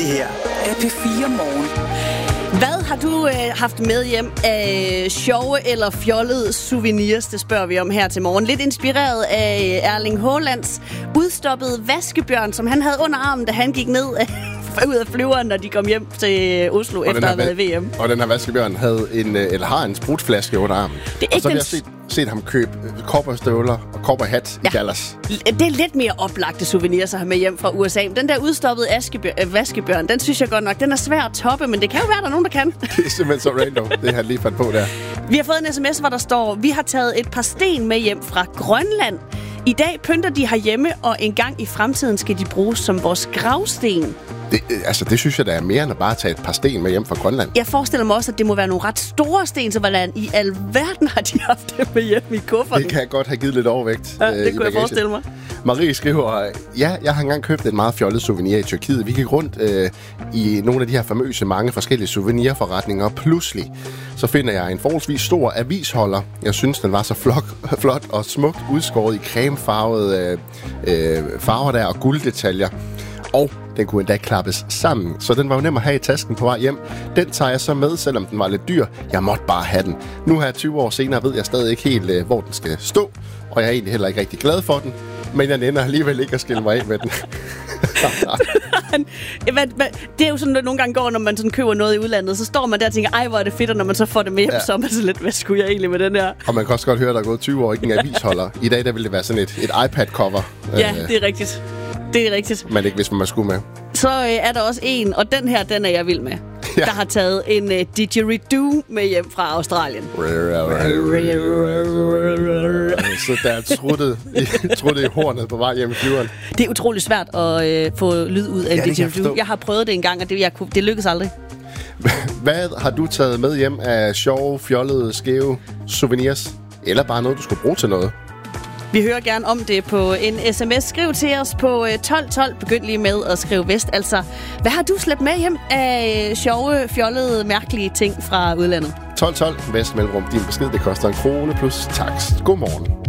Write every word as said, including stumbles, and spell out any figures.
her er P fire Morgen. Hvad har du øh, haft med hjem af sjove eller fjollede souvenirs? Det spørger vi om her til morgen. Lidt inspireret af Erling Haalands udstoppede vaskebjørn, som han havde under armen, da han gik ned ud af flyveren, når de kom hjem til Oslo og efter at have været i V M. Og den her vaskebjørn havde en, eller har en sprutflaske under armen. Det er og så har den... jeg set, set ham købe kopperstøvler og kopperhat ja. i Dallas. Det er lidt mere oplagte souvenirs at have med hjem fra U S A. Den der udstoppede askebjør- vaskebjørn, den synes jeg godt nok, den er svær at toppe, men det kan jo være, der er nogen, der kan. Det er simpelthen så random, det har lige fandt på der. Vi har fået en sms, hvor der står, vi har taget et par sten med hjem fra Grønland. I dag pynter de herhjemme, og en gang i fremtiden skal de bruges som vores gravsten. Det, altså, det synes jeg, der er mere end at bare tage et par sten med hjem fra Grønland. Jeg forestiller mig også, at det må være nogle ret store sten, så hvordan i alverden har de haft det med hjem i kufferten? Det kan jeg godt have givet lidt overvægt. Ja, det øh, kunne jeg forestille mig. Marie skriver, ja, jeg har engang købt en meget fjollet souvenir i Tyrkiet. Vi gik rundt øh, i nogle af de her famøse mange forskellige souvenirforretninger. Pludselig så finder jeg en forholdsvis stor avisholder. Jeg synes, den var så flot, flot og smukt udskåret i cremefarvede øh, øh, farver der og gulddetaljer. Og den kunne endda klappes sammen, så den var jo nem at have i tasken på vej hjem. Den tager jeg så med, selvom den var lidt dyr. Jeg måtte bare have den. Nu her tyve år senere ved jeg stadig ikke helt, øh, hvor den skal stå. Og jeg er egentlig heller ikke rigtig glad for den. Men jeg ender alligevel ikke at skille mig af med den. Det er jo sådan, at nogle gange går, når man sådan køber noget i udlandet, så står man der og tænker, ej, hvor er det fedt, og når man så får det med hjem, ja. Så er man så lidt, hvad skulle jeg egentlig med den her? Og man kan også godt høre, at der er gået tyve år, ikke en avisholder. I dag der ville det være sådan et, et iPad-cover. Ja, øh, det er rigtigt. Det er rigtigt. Man ikke vidste, hvad man skulle med. Så øh, er der også en, og den her, den er jeg vild med, ja. Der har taget en uh, didgeridoo med hjem fra Australien. Så der er truttet i, truttet i hornet på vej hjem i flyveren. Det er utrolig svært at øh, få lyd ud af ja, didgeridoo. Jeg, jeg har prøvet det en gang, og det, jeg kunne, det lykkedes aldrig. Hvad har du taget med hjem af sjove, fjollede, skæve souvenirs? Eller bare noget, du skulle bruge til noget? Vi hører gerne om det på en sms. Skriv til os på tolv tolv. Begynd lige med at skrive vest. Altså, hvad har du slæbt med hjem af sjove, fjollede, mærkelige ting fra udlandet? tolv tolv. Vest mellemrum. Din besked, det koster en krone plus takst. God morgen.